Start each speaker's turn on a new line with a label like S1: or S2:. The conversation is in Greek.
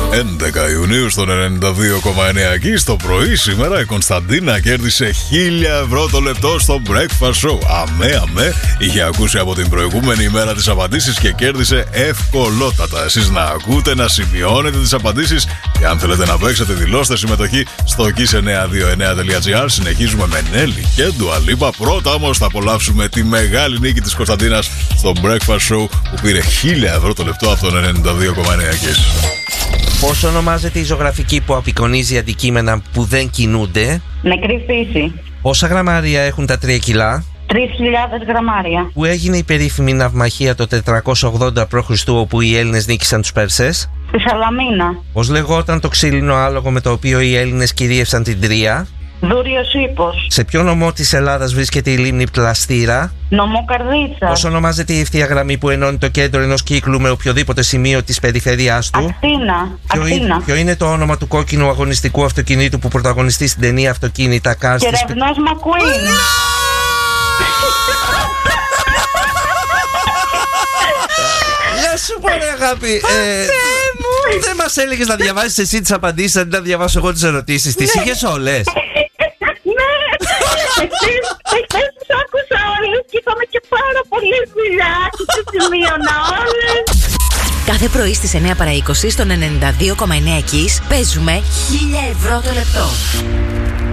S1: 11 Ιουνίου στον 92,9 εκεί στο πρωί σήμερα η Κωνσταντίνα κέρδισε 1.000 ευρώ το λεπτό στο Breakfast Show. Αμέ, είχε ακούσει από την προηγούμενη ημέρα τις απαντήσεις και κέρδισε ευκολότατα. Εσείς να ακούτε, να σημειώνετε τις απαντήσεις και αν θέλετε να παίξετε δηλώστε συμμετοχή στο kiss929.gr. Συνεχίζουμε με Νέλη και Ντουαλίπα. Πρώτα όμως θα απολαύσουμε τη μεγάλη νίκη της Κωνσταντίνας στο Breakfast Show που πήρε 1.000 ευρώ το λεπτό από τον 92,9 Kiss.
S2: Πώς ονομάζεται η ζωγραφική που απεικονίζει αντικείμενα που δεν κινούνται?
S3: Νεκρή φύση.
S2: Πόσα γραμμάρια έχουν τα 3 κιλά?
S3: 3.000 γραμμάρια.
S2: Που έγινε η περίφημη ναυμαχία το 480 π.Χ. όπου οι Έλληνες νίκησαν τους Πέρσες?
S3: Στη Σαλαμίνα.
S2: Πώς λεγόταν το ξύλινο άλογο με το οποίο οι Έλληνες κυρίευσαν την Τρία?
S3: Δούριος Ύπος.
S2: Σε ποιο νομό της Ελλάδας βρίσκεται η λίμνη Πλαστήρα?
S3: Νομό Καρδίτσα.
S2: Πώς ονομάζεται η ευθεία γραμμή που ενώνει το κέντρο ενός κύκλου με οποιοδήποτε σημείο της περιφέρειάς του?
S3: Ακτίνα.
S2: Ποιο είναι το όνομα του κόκκινου αγωνιστικού αυτοκινήτου που πρωταγωνιστεί στην ταινία Αυτοκίνητα Cars?
S3: Κεραυνός Μακουίν.
S2: Γεια σου πολύ αγάπη. Δεν μας έλεγες να διαβάσεις εσύ τις απαντήσεις αντί να διαβάσω εγώ τις ερωτήσεις? Τις είχες όλες?
S3: Ναι. Εχθές τους άκουσα όλες και είχαμε και πάρα πολλή δουλειά και τις σημείωνα όλες.
S4: Κάθε πρωί στις 9 παρά 20 στον 92,9 Kiss παίζουμε 1.000 ευρώ το λεπτό.